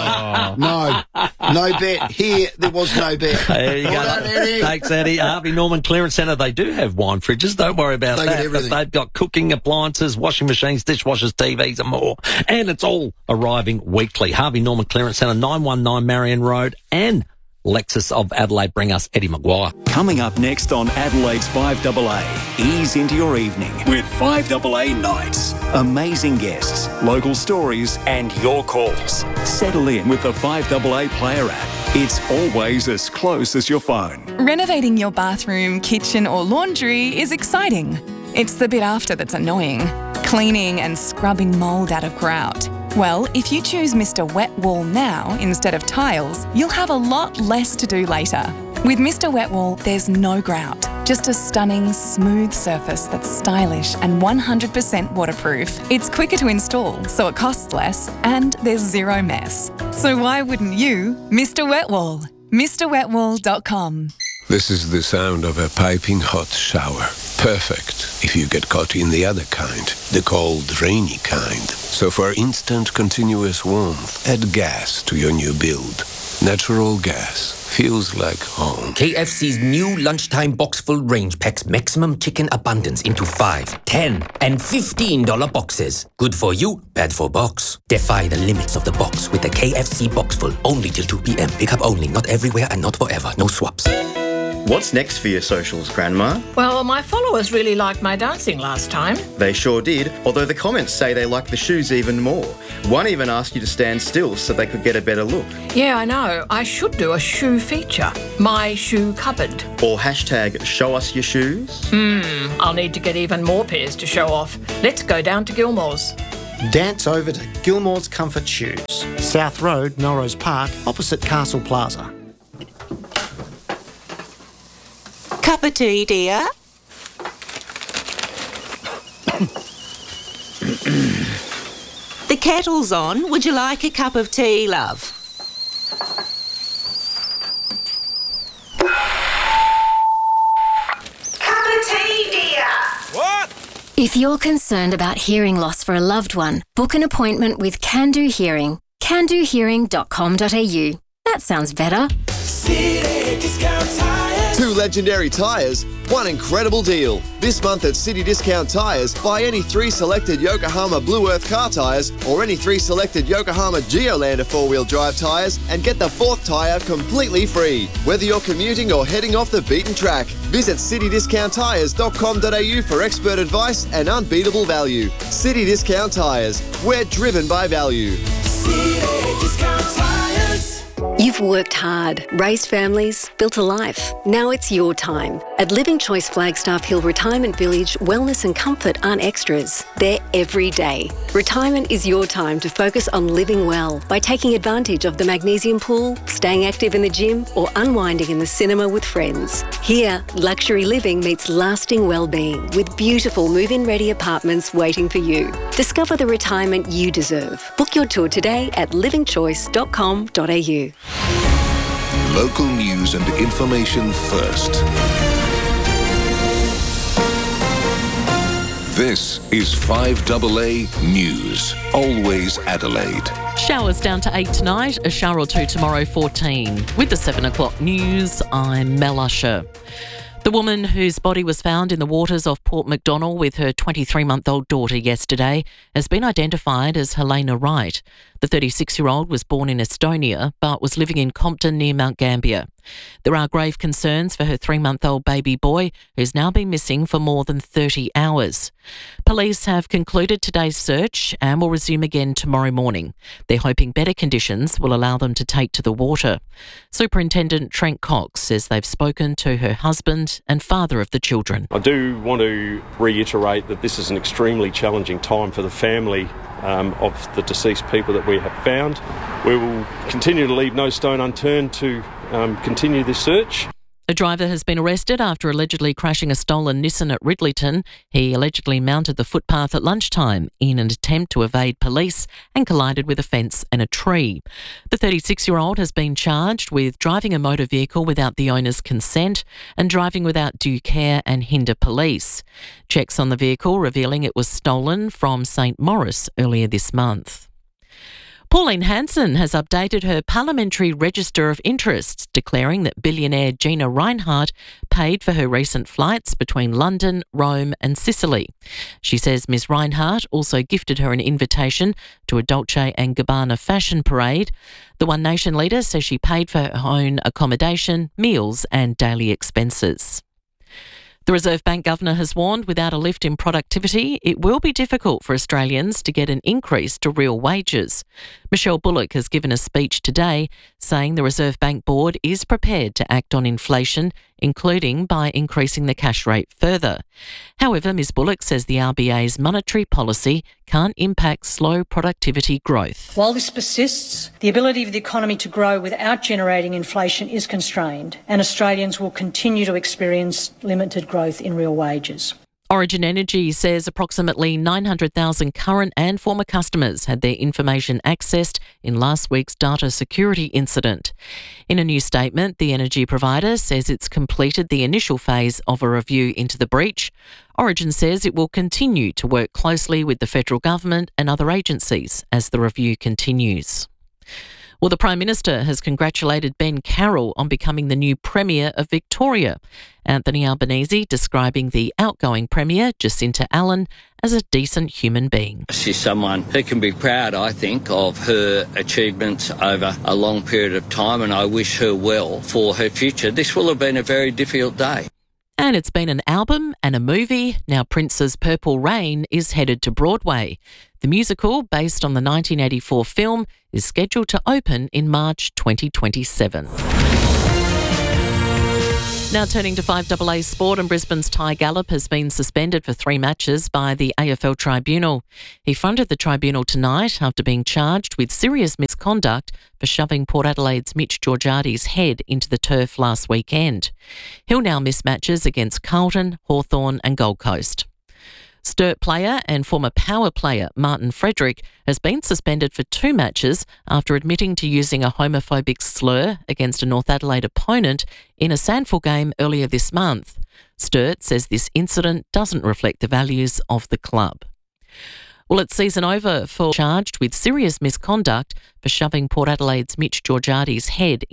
No bet. Here, there was no bet. There you go. Eddie. Thanks, Eddie. Harvey Norman Clearance Centre, they do have wine fridges. Don't worry about that. But they've got cooking appliances, washing machines, dishwashers, TVs and more. And it's all arriving weekly. Harvey Norman Clearance Centre, 919 Marion Road and Lexus of Adelaide. Bring us Eddie Maguire. Coming up next on Adelaide's 5AA, ease into your evening with 5AA Nights. Amazing guests, local stories and your calls. Settle in with the 5AA Player app. It's always as close as your phone. Renovating your bathroom, kitchen or laundry is exciting. It's the bit after that's annoying. Cleaning and scrubbing mould out of grout. Well, if you choose Mr. Wet Wall now instead of tiles, you'll have a lot less to do later. With Mr. Wet Wool, there's no grout, just a stunning, smooth surface that's stylish and 100% waterproof. It's quicker to install, so it costs less, and there's zero mess. So why wouldn't you, Mr. Wet Wool? MrWetWool.com. This is the sound of a piping hot shower. Perfect if you get caught in the other kind, the cold, rainy kind. So for instant, continuous warmth, add gas to your new build. Natural gas feels like home. KFC's new lunchtime box full range packs maximum chicken abundance into 5, 10, and $15 boxes. Good for you, bad for box. Defy the limits of the box with the KFC box full. Only till 2 p.m. Pick up only, not everywhere and not forever. No swaps. What's next for your socials, Grandma? Well, my followers really liked my dancing last time. They sure did, although the comments say they like the shoes even more. One even asked you to stand still so they could get a better look. Yeah, I know. I should do a shoe feature. My shoe cupboard. Or hashtag show us your shoes. I'll need to get even more pairs to show off. Let's go down to Gilmore's. Dance over to Gilmore's Comfort Shoes. South Road, Melrose Park, opposite Castle Plaza. Cup of tea, dear? The kettle's on. Would you like a cup of tea, love? Cup of tea, dear? What? If you're concerned about hearing loss for a loved one, book an appointment with Can Do Hearing. CanDoHearing.com.au. That sounds better. City Discount Tires. 2 legendary tyres, one incredible deal. This month at City Discount Tyres, buy any 3 selected Yokohama Blue Earth car tyres or any 3 selected Yokohama Geolander 4-wheel drive tyres and get the 4th tyre completely free. Whether you're commuting or heading off the beaten track, visit citydiscounttyres.com.au for expert advice and unbeatable value. City Discount Tyres, we're driven by value. City Discount Tires. You've worked hard, raised families, built a life. Now it's your time. At Living Choice Flagstaff Hill Retirement Village, wellness and comfort aren't extras. They're every day. Retirement is your time to focus on living well by taking advantage of the magnesium pool, staying active in the gym, or unwinding in the cinema with friends. Here, luxury living meets lasting well-being with beautiful move-in ready apartments waiting for you. Discover the retirement you deserve. Book your tour today at livingchoice.com.au. Local news and information first. This is 5AA News. Always Adelaide. Showers down to 8 tonight, a shower or 2 tomorrow, 14. With the 7 o'clock news, I'm Mel Usher. The woman whose body was found in the waters off Port MacDonnell with her 23-month-old daughter yesterday has been identified as Helena Wright. The 36-year-old was born in Estonia but was living in Compton near Mount Gambier. There are grave concerns for her 3-month-old baby boy, who's now been missing for more than 30 hours. Police have concluded today's search and will resume again tomorrow morning. They're hoping better conditions will allow them to take to the water. Superintendent Trent Cox says they've spoken to her husband and father of the children. I do want to reiterate that this is an extremely challenging time for the family of the deceased people that we have found. We will continue to leave no stone unturned to continue this search. A driver has been arrested after allegedly crashing a stolen Nissan at Ridleyton. He allegedly mounted the footpath at lunchtime in an attempt to evade police and collided with a fence and a tree. The 36-year-old has been charged with driving a motor vehicle without the owner's consent and driving without due care and hinder police. Checks on the vehicle revealing it was stolen from St Maurice earlier this month. Pauline Hanson has updated her parliamentary register of interests, declaring that billionaire Gina Rinehart paid for her recent flights between London, Rome and Sicily. She says Ms Rinehart also gifted her an invitation to a Dolce & Gabbana fashion parade. The One Nation leader says she paid for her own accommodation, meals and daily expenses. The Reserve Bank Governor has warned without a lift in productivity, it will be difficult for Australians to get an increase to real wages. Michelle Bullock has given a speech today saying the Reserve Bank Board is prepared to act on inflation, including by increasing the cash rate further. However, Ms Bullock says the RBA's monetary policy can't impact slow productivity growth. While this persists, the ability of the economy to grow without generating inflation is constrained, and Australians will continue to experience limited growth in real wages. Origin Energy says approximately 900,000 current and former customers had their information accessed in last week's data security incident. In a new statement, the energy provider says it's completed the initial phase of a review into the breach. Origin says it will continue to work closely with the federal government and other agencies as the review continues. Well, the Prime Minister has congratulated Ben Carroll on becoming the new Premier of Victoria. Anthony Albanese describing the outgoing Premier, Jacinta Allen, as a decent human being. She's someone who can be proud, I think, of her achievements over a long period of time, and I wish her well for her future. This will have been a very difficult day. And it's been an album and a movie. Now Prince's Purple Rain is headed to Broadway. The musical, based on the 1984 film, is scheduled to open in March 2027. Now turning to 5AA sport, and Brisbane's Ty Gallop has been suspended for 3 matches by the AFL Tribunal. He fronted the tribunal tonight after being charged with serious misconduct for shoving Port Adelaide's Mitch Georgiades' head into the turf last weekend. He'll now miss matches against Carlton, Hawthorn and Gold Coast. Sturt player and former Power player Martin Frederick has been suspended for 2 matches after admitting to using a homophobic slur against a North Adelaide opponent in a SANFL game earlier this month. Sturt says this incident doesn't reflect the values of the club. Well, it's season over for charged with serious misconduct for shoving Port Adelaide's Mitch Georgiades' head